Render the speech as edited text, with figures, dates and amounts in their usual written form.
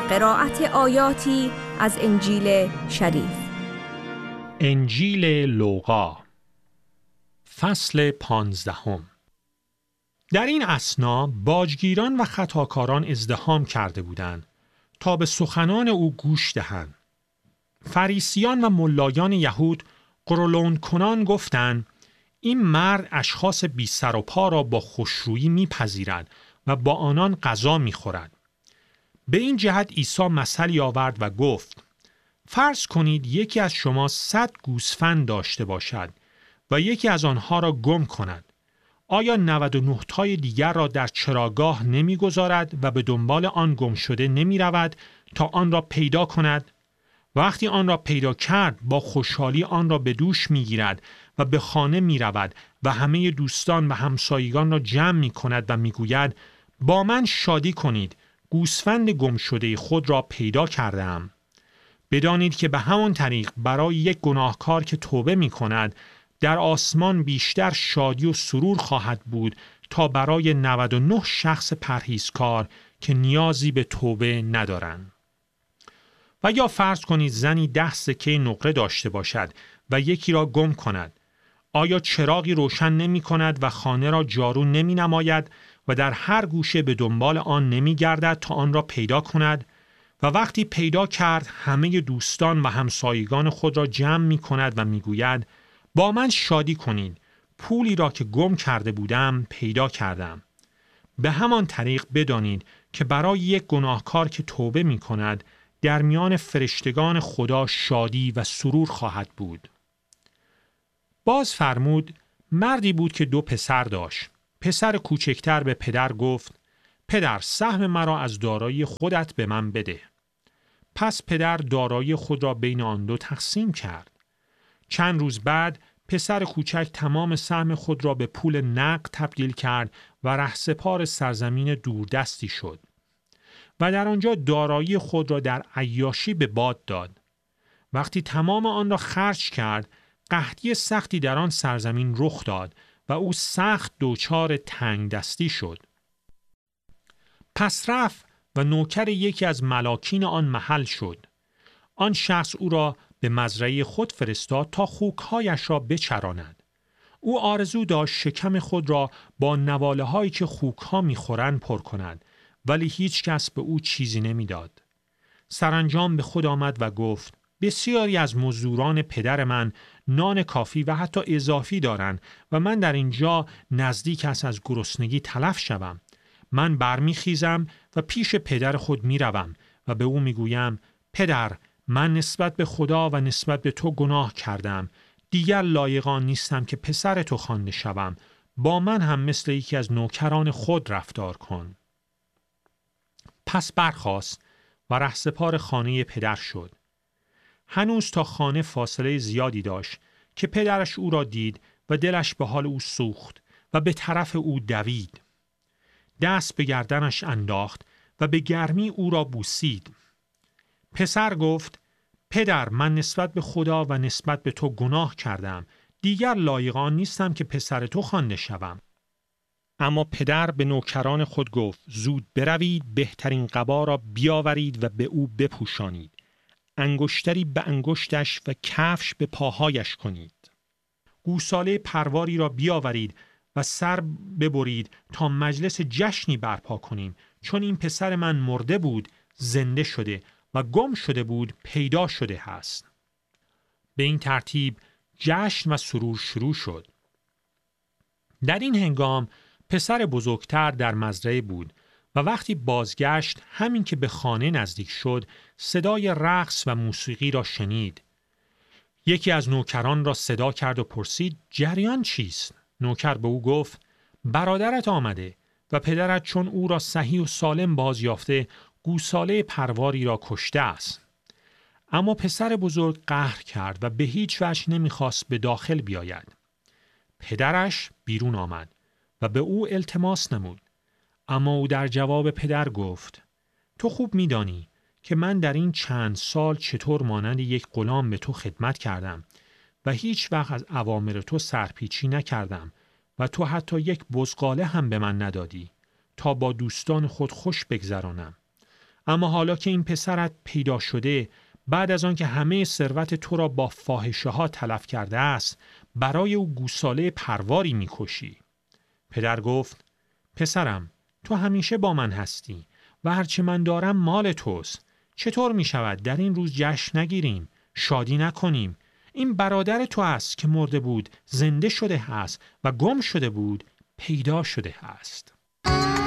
قرائت آیاتی از انجیل شریف. انجیل لوقا فصل 15. در این اثنا باجگیران و خطاکاران ازدحام کرده بودند تا به سخنان او گوش دهند. فریسیان و ملایان یهود قرولند کنان گفتند این مرد اشخاص بی سر و پا را با خوشرویی میپذیرد و با آنان غذا میخورد. به این جهت عیسی مثلی آورد و گفت فرض کنید یکی از شما 100 گوسفند داشته باشد و یکی از آنها را گم کند. آیا 99 تای دیگر را در چراگاه نمیگذارد و به دنبال آن گم شده نمی رود تا آن را پیدا کند؟ وقتی آن را پیدا کرد با خوشحالی آن را به دوش می گیرد و به خانه می رود و همه دوستان و همسایگان را جمع می کند و می گوید با من شادی کنید، گوسفند گم شده خود را پیدا کردم. بدانید که به همان طریق برای یک گناهکار که توبه می کند در آسمان بیشتر شادی و سرور خواهد بود تا برای 99 شخص پرهیزکار که نیازی به توبه ندارند. و یا فرض کنید زنی 10 سکه نقره داشته باشد و یکی را گم کند. آیا چراغی روشن نمی کند و خانه را جارو نمی نماید و در هر گوشه به دنبال آن نمی گردد تا آن را پیدا کند؟ و وقتی پیدا کرد همه دوستان و همسایگان خود را جمع می کند و می گوید با من شادی کنید، پولی را که گم کرده بودم پیدا کردم. به همان طریق بدانید که برای یک گناهکار که توبه می کند در میان فرشتگان خدا شادی و سرور خواهد بود. باز فرمود مردی بود که 2 پسر داشت. پسر کوچکتر به پدر گفت پدر سهم مرا از دارایی خودت به من بده. پس پدر دارایی خود را بین آن 2 تقسیم کرد. چند روز بعد پسر کوچک تمام سهم خود را به پول نقد تبدیل کرد و رهسپار سرزمین دوردستی شد و در آنجا دارایی خود را در عیاشی به باد داد. وقتی تمام آن را خرج کرد قحطی سختی در آن سرزمین رخ داد و او سخت دچار تنگ دستی شد. پس رفت و نوکر یکی از ملاکین آن محل شد. آن شخص او را به مزرعه خود فرستاد تا خوکهایش را بچراند. او آرزو داشت شکم خود را با نواله هایی که خوکها میخورند پر کند، ولی هیچ کس به او چیزی نمیداد. سرانجام به خود آمد و گفت بسیاری از مزدوران پدر من نان کافی و حتی اضافی دارند و من در اینجا نزدیک است از گرسنگی تلف شوم. من برمیخیزم و پیش پدر خود میروم و به او میگویم پدر، من نسبت به خدا و نسبت به تو گناه کردم. دیگر لایق آن نیستم که پسر تو خوانده شوم. با من هم مثل یکی از نوکران خود رفتار کن. پس برخاست و رهسپار خانه پدر شد. هنوز تا خانه فاصله زیادی داشت که پدرش او را دید و دلش به حال او سوخت و به طرف او دوید. دست به گردنش انداخت و به گرمی او را بوسید. پسر گفت پدر، من نسبت به خدا و نسبت به تو گناه کردم. دیگر لایق آن نیستم که پسر تو خوانده شوم. اما پدر به نوکران خود گفت زود بروید، بهترین قبا را بیاورید و به او بپوشانید. انگشتری به انگشتش و کفش به پاهایش کنید. گوساله پرواری را بیاورید و سر ببرید تا مجلس جشنی برپا کنیم، چون این پسر من مرده بود زنده شده و گم شده بود پیدا شده هست. به این ترتیب جشن و سرور شروع شد. در این هنگام پسر بزرگتر در مزرعه بود و وقتی بازگشت همین که به خانه نزدیک شد صدای رقص و موسیقی را شنید. یکی از نوکران را صدا کرد و پرسید جریان چیست؟ نوکر به او گفت برادرت آمده و پدرت چون او را صحیح و سالم بازیافته گوساله پرواری را کشته است. اما پسر بزرگ قهر کرد و به هیچ وجه نمیخواست به داخل بیاید. پدرش بیرون آمد و به او التماس نمود. اما او در جواب پدر گفت تو خوب میدانی که من در این چند سال چطور مانند یک غلام به تو خدمت کردم و هیچ وقت از اوامر تو سرپیچی نکردم و تو حتی یک بزغاله هم به من ندادی تا با دوستان خود خوش بگذرانم. اما حالا که این پسرت پیدا شده، بعد از آن که همه ثروت تو را با فاحشه ها تلف کرده است، برای او گوساله پرواری می‌کشی. پدر گفت: پسرم، تو همیشه با من هستی و هرچه من دارم مال توست. چطور می شود در این روز جشن نگیریم، شادی نکنیم؟ این برادر تو است که مرده بود، زنده شده است و گم شده بود، پیدا شده است.